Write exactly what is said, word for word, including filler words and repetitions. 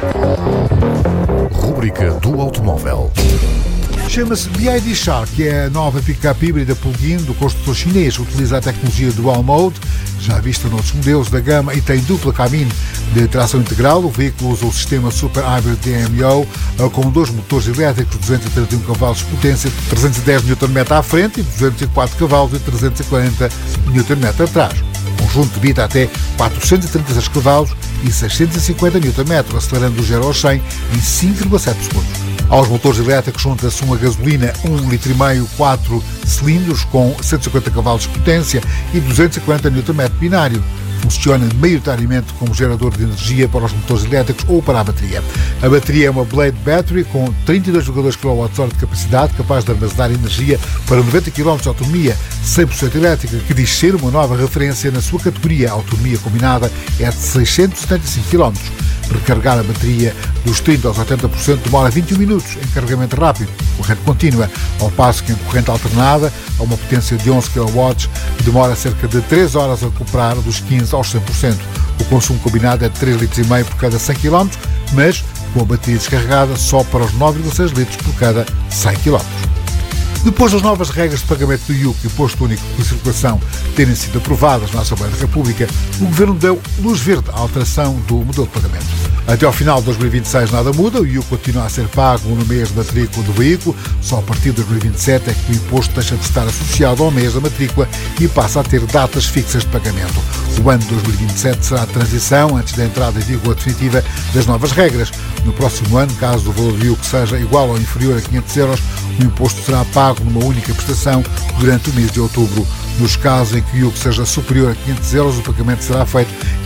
Rúbrica do automóvel. Chama-se B Y D Shark, que é a nova pick-up híbrida plug-in do construtor chinês. Utiliza a tecnologia Dual Mode, já vista noutros modelos da gama, e tem dupla cabine de tração integral. O veículo usa o sistema Super Hybrid D M O com dois motores elétricos de duzentos e trinta e um cavalos de potência, trezentos e dez newton-metros à frente e duzentos e quatro cavalos e trezentos e quarenta newton-metros atrás. O conjunto debita até quatrocentos e trinta e seis cavalos e seiscentos e cinquenta newton-metros, acelerando do zero ao cem em cinco vírgula sete segundos. Aos motores elétricos junta-se uma gasolina um vírgula cinco litros, quatro cilindros com cento e cinquenta cavalos de potência e duzentos e quarenta newton-metros binário. Funciona maioritariamente como gerador de energia para os motores elétricos ou para a bateria. A bateria é uma Blade Battery com trinta e dois vírgula dois quilowatt-hora de capacidade, capaz de armazenar energia para noventa quilómetros de autonomia, cem por cento elétrica, que diz ser uma nova referência na sua categoria. A autonomia combinada é de seiscentos e setenta e cinco quilómetros. Recarregar a bateria dos trinta aos oitenta por cento demora vinte e um minutos em carregamento rápido, corrente contínua, ao passo que em corrente alternada, a uma potência de onze quilowatts, demora cerca de três horas a recuperar dos quinze aos cem por cento. O consumo combinado é de três vírgula cinco litros por cada cem quilómetros, mas com a bateria descarregada só para os nove vírgula seis litros por cada cem quilómetros. Depois das novas regras de pagamento do I U C e Imposto Único de Circulação terem sido aprovadas na Assembleia da República, o Governo deu luz verde à alteração do modelo de pagamento. Até ao final de dois mil e vinte e seis nada muda, o I U C continua a ser pago no mês de matrícula do veículo, só a partir de dois mil e vinte e sete é que o imposto deixa de estar associado ao mês da matrícula e passa a ter datas fixas de pagamento. O ano de dois mil e vinte e sete será a transição antes da entrada em vigor definitiva das novas regras. No próximo ano, caso o valor do I U C seja igual ou inferior a quinhentos euros, o imposto será pago numa única prestação durante o mês de outubro. Nos casos em que o I U C seja superior a quinhentos euros, o pagamento será feito